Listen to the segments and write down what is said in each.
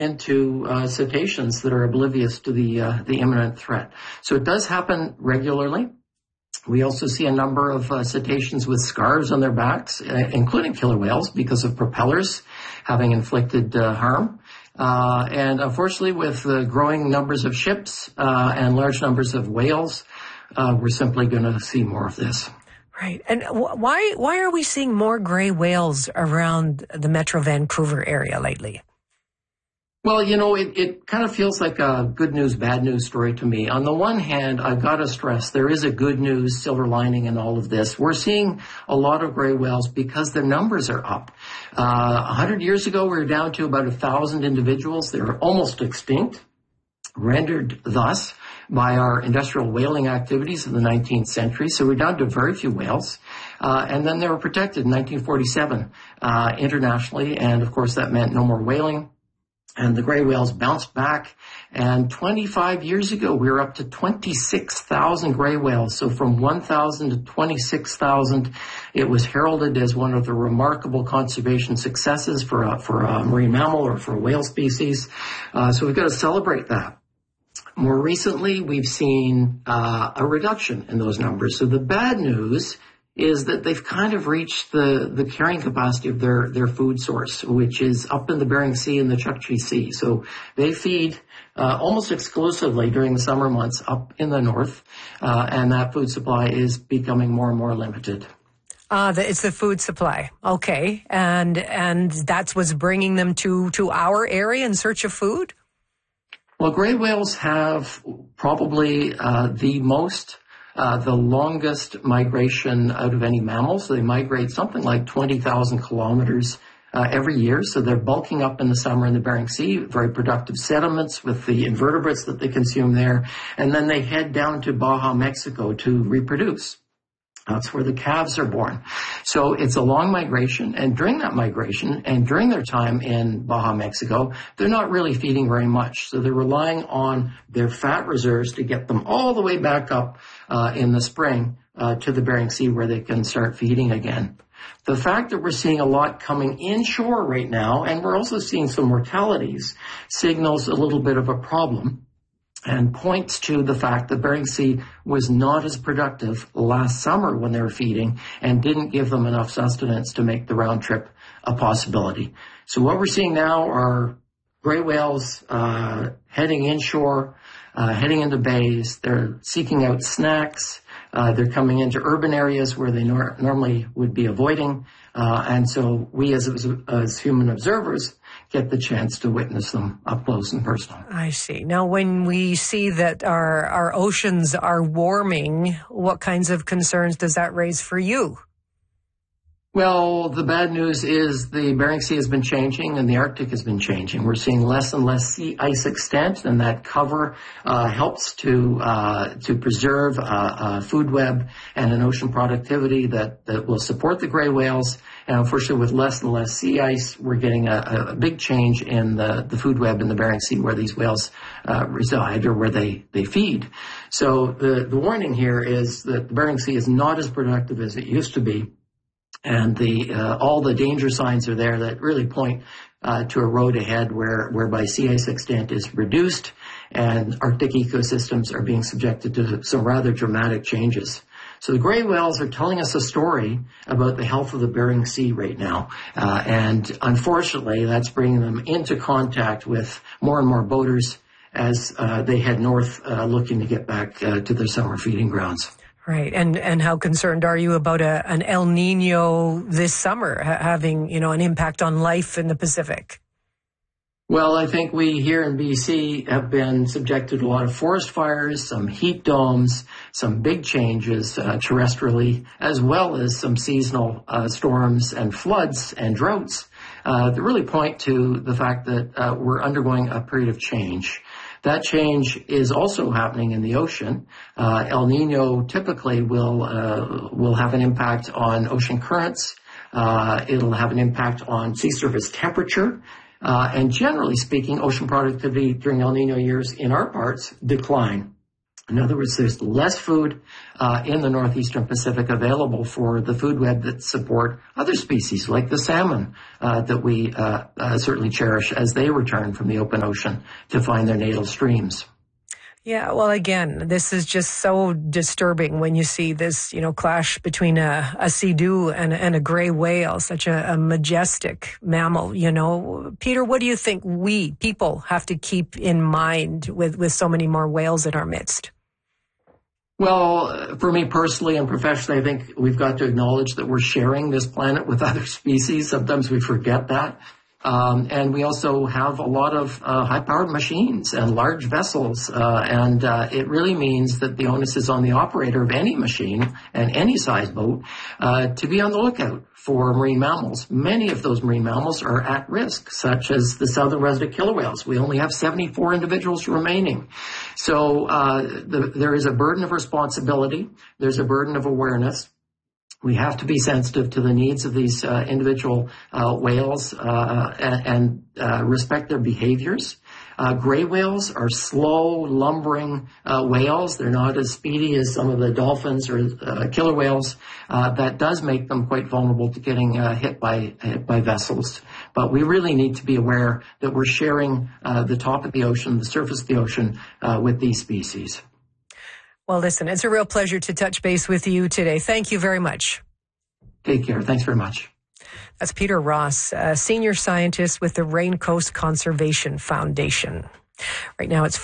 into cetaceans that are oblivious to the imminent threat. So it does happen regularly. We also see a number of cetaceans with scars on their backs, including killer whales, because of propellers having inflicted harm. And unfortunately, with growing numbers of ships and large numbers of whales, we're simply going to see more of this. Right. And why are we seeing more gray whales around the Metro Vancouver area lately? Well, it kind of feels like a good news, bad news story to me. On the one hand, I've got to stress there is a good news silver lining in all of this. We're seeing a lot of gray whales because their numbers are up. 100 years ago, we were down to about 1,000 individuals. They were almost extinct, rendered thus by our industrial whaling activities in the 19th century. So we're down to very few whales. And then they were protected in 1947 internationally. And, of course, that meant no more whaling. And the gray whales bounced back. And 25 years ago, we were up to 26,000 gray whales. So from 1,000 to 26,000, it was heralded as one of the remarkable conservation successes for a marine mammal or for a whale species. So we've got to celebrate that. More recently, we've seen a reduction in those numbers. So the bad news is that they've kind of reached the carrying capacity of their food source, which is up in the Bering Sea and the Chukchi Sea. So they feed almost exclusively during the summer months up in the north, and that food supply is becoming more and more limited. It's the food supply. Okay. And that's what's bringing them to our area in search of food? Well, gray whales have probably the longest migration out of any mammal. So they migrate something like 20,000 kilometers every year. So they're bulking up in the summer in the Bering Sea, very productive sediments with the invertebrates that they consume there. And then they head down to Baja, Mexico to reproduce. That's where the calves are born. So it's a long migration. And during that migration and during their time in Baja, Mexico, they're not really feeding very much. So they're relying on their fat reserves to get them all the way back up in the spring to the Bering Sea where they can start feeding again. The fact that we're seeing a lot coming inshore right now, and we're also seeing some mortalities, signals a little bit of a problem. And points to the fact that Bering Sea was not as productive last summer when they were feeding and didn't give them enough sustenance to make the round trip a possibility. So what we're seeing now are gray whales heading inshore, heading into bays. They're seeking out snacks. They're coming into urban areas where they normally would be avoiding. And so we as human observers get the chance to witness them up close and personal. I see. Now, when we see that our oceans are warming, what kinds of concerns does that raise for you? Well, the bad news is the Bering Sea has been changing and the Arctic has been changing. We're seeing less and less sea ice extent, and that cover helps to preserve a food web and an ocean productivity that will support the gray whales. And unfortunately, with less and less sea ice, we're getting a big change in the food web in the Bering Sea where these whales reside or where they feed. So the warning here is that the Bering Sea is not as productive as it used to be. And all the danger signs are there that really point to a road ahead whereby sea ice extent is reduced and Arctic ecosystems are being subjected to some rather dramatic changes. So the gray whales are telling us a story about the health of the Bering Sea right now. And unfortunately, that's bringing them into contact with more and more boaters as they head north looking to get back to their summer feeding grounds. Right. And how concerned are you about an El Nino this summer having, an impact on life in the Pacific? Well, I think we here in BC have been subjected to a lot of forest fires, some heat domes, some big changes terrestrially, as well as some seasonal storms and floods and droughts that really point to the fact that we're undergoing a period of change. That change is also happening in the ocean. El Nino typically will have an impact on ocean currents. It'll have an impact on sea surface temperature. And generally speaking, ocean productivity during El Nino years in our parts decline. In other words, there's less food in the northeastern Pacific available for the food web that support other species like the salmon that we certainly cherish as they return from the open ocean to find their natal streams. Yeah, well, again, this is just so disturbing when you see this, clash between a sea-doo and a gray whale, such a majestic mammal, Peter, what do you think we, people, have to keep in mind with so many more whales in our midst? Well, for me personally and professionally, I think we've got to acknowledge that we're sharing this planet with other species. Sometimes we forget that. And we also have a lot of high-powered machines and large vessels, and it really means that the onus is on the operator of any machine and any size boat to be on the lookout for marine mammals. Many of those marine mammals are at risk, such as the southern resident killer whales. We only have 74 individuals remaining. So there is a burden of responsibility. There's a burden of awareness. We have to be sensitive to the needs of these individual whales and respect their behaviors. Gray whales are slow, lumbering whales. They're not as speedy as some of the dolphins or killer whales. That does make them quite vulnerable to getting hit by vessels. But we really need to be aware that we're sharing the top of the ocean, the surface of the ocean, with these species. Well, listen, it's a real pleasure to touch base with you today. Thank you very much. Take care. Thanks very much. That's Peter Ross, senior scientist with the Rain Coast Conservation Foundation. Right now it's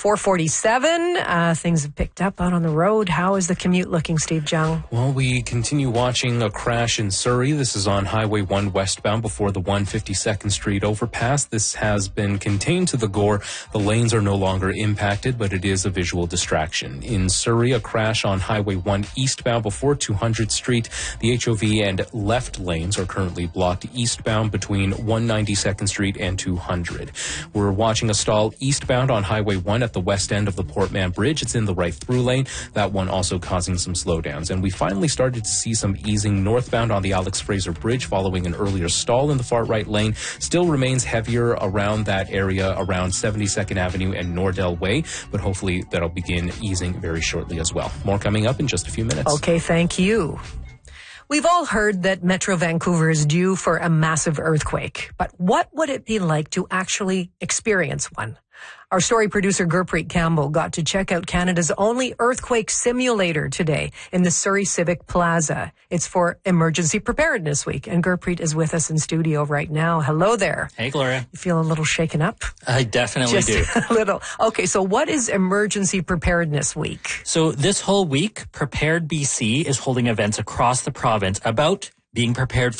4:47. Things have picked up out on the road. How is the commute looking, Steve Jung? Well, we continue watching a crash in Surrey. This is on Highway 1 westbound before the 152nd Street overpass. This has been contained to the gore. The lanes are no longer impacted, but it is a visual distraction. In Surrey, a crash on Highway 1 eastbound before 200th Street. The HOV and left lanes are currently blocked eastbound between 192nd Street and 200. We're watching a stall eastbound on Highway 1 at the west end of the Port Mann Bridge. It's in the right through lane. That one also causing some slowdowns. And we finally started to see some easing northbound on the Alex Fraser Bridge following an earlier stall in the far right lane. Still remains heavier around that area, around 72nd Avenue and Nordell Way, but hopefully that'll begin easing very shortly as well. More coming up in just a few minutes. Okay, thank you. We've all heard that Metro Vancouver is due for a massive earthquake, but what would it be like to actually experience one? Our story producer Gurpreet Campbell got to check out Canada's only earthquake simulator today in the Surrey Civic Plaza. It's for Emergency Preparedness Week, and Gurpreet is with us in studio right now. Hello there. Hey, Gloria. You feel a little shaken up? I definitely do. Just a little. Okay, so what is Emergency Preparedness Week? So this whole week, Prepared BC is holding events across the province about being prepared